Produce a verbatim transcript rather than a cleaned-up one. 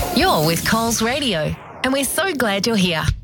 You're with Coles Radio, and we're so glad you're here.